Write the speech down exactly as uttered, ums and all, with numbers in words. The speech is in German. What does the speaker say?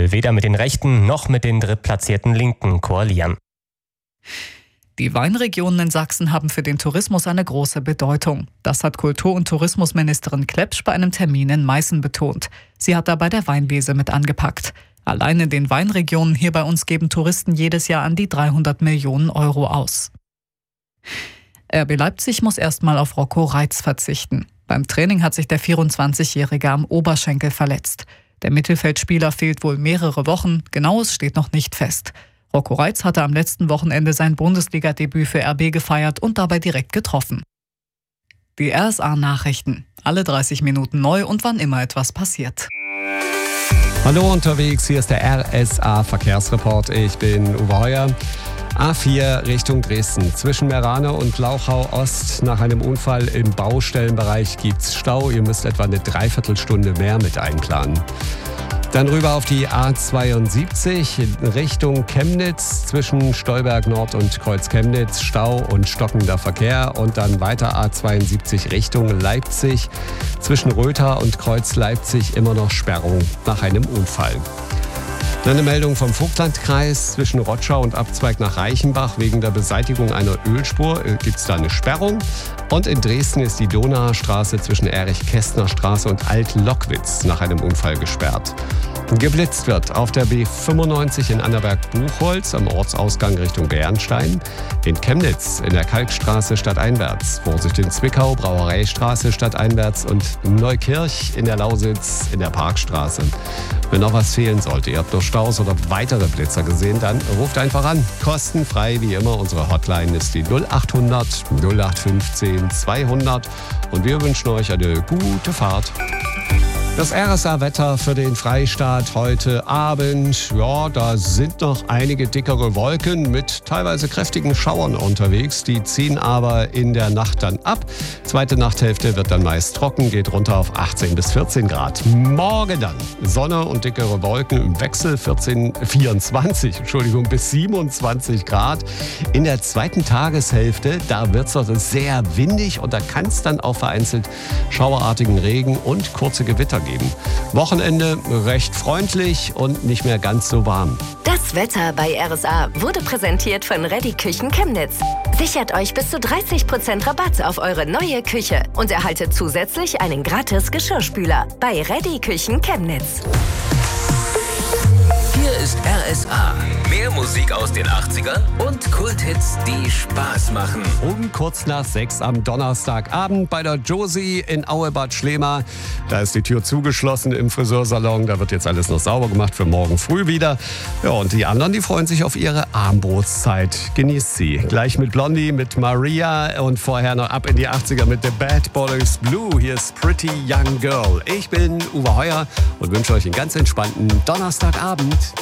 will weder mit den Rechten noch mit den drittplatzierten Linken koalieren. Die Weinregionen in Sachsen haben für den Tourismus eine große Bedeutung. Das hat Kultur- und Tourismusministerin Klepsch bei einem Termin in Meißen betont. Sie hat dabei der Weinlese mit angepackt. Allein in den Weinregionen hier bei uns geben Touristen jedes Jahr an die dreihundert Millionen Euro aus. R B Leipzig muss erstmal auf Rocco Reitz verzichten. Beim Training hat sich der vierundzwanzigjährige am Oberschenkel verletzt. Der Mittelfeldspieler fehlt wohl mehrere Wochen, genaues steht noch nicht fest. Rocco Reitz hatte am letzten Wochenende sein Bundesliga-Debüt für R B gefeiert und dabei direkt getroffen. Die R S A-Nachrichten. Alle dreißig Minuten neu und wann immer etwas passiert. Hallo unterwegs, hier ist der R S A-Verkehrsreport. Ich bin Uwe Heuer. A vier Richtung Dresden. Zwischen Meranau und Glauchau Ost nach einem Unfall im Baustellenbereich gibt's Stau. Ihr müsst etwa eine Dreiviertelstunde mehr mit einplanen. Dann rüber auf die A zweiundsiebzig Richtung Chemnitz, zwischen Stolberg Nord und Kreuz Chemnitz, Stau und stockender Verkehr. Und dann weiter A zweiundsiebzig Richtung Leipzig, zwischen Rötha und Kreuz Leipzig immer noch Sperrung nach einem Unfall. Dann eine Meldung vom Vogtlandkreis. Zwischen Rotschau und Abzweig nach Reichenbach wegen der Beseitigung einer Ölspur gibt es da eine Sperrung. Und in Dresden ist die Donauer Straße zwischen Erich-Kästner-Straße und Alt-Lockwitz nach einem Unfall gesperrt. Geblitzt wird auf der B fünfundneunzig in Annaberg-Buchholz am Ortsausgang Richtung Bernstein, in Chemnitz in der Kalkstraße stadteinwärts, Vorsicht in Zwickau, Brauereistraße stadteinwärts und Neukirch in der Lausitz in der Parkstraße. Wenn noch was fehlen sollte, ihr habt noch Staus oder weitere Blitzer gesehen, dann ruft einfach an. Kostenfrei wie immer. Unsere Hotline ist die null achthundert null acht fünfzehn zweihundert und wir wünschen euch eine gute Fahrt. Das R S A-Wetter für den Freistaat heute Abend. Ja, da sind noch einige dickere Wolken mit teilweise kräftigen Schauern unterwegs. Die ziehen aber in der Nacht dann ab. Zweite Nachthälfte wird dann meist trocken, geht runter auf achtzehn bis vierzehn Grad. Morgen dann Sonne und dickere Wolken im Wechsel vierzehn, vierundzwanzig, Entschuldigung, bis siebenundzwanzig Grad. In der zweiten Tageshälfte, da wird es sehr windig und da kann es dann auch vereinzelt schauerartigen Regen und kurze Gewitter geben. Wochenende recht freundlich und nicht mehr ganz so warm. Das Wetter bei R S A wurde präsentiert von Reddy Küchen Chemnitz. Sichert euch bis zu dreißig Prozent Rabatt auf eure neue Küche und erhaltet zusätzlich einen gratis Geschirrspüler bei Reddy Küchen Chemnitz. Hier ist R S A. Mehr Musik aus den achtzigern und Kulthits, die Spaß machen. Um kurz nach sechs am Donnerstagabend bei der Josie in Auebad Schlema. Da ist die Tür zugeschlossen im Friseursalon. Da wird jetzt alles noch sauber gemacht für morgen früh wieder. Ja, und die anderen, die freuen sich auf ihre Armbrotszeit. Genießt sie. Gleich mit Blondie, mit Maria und vorher noch ab in die achtziger mit The Bad Boys Blue. Hier ist Pretty Young Girl. Ich bin Uwe Heuer und wünsche euch einen ganz entspannten Donnerstagabend.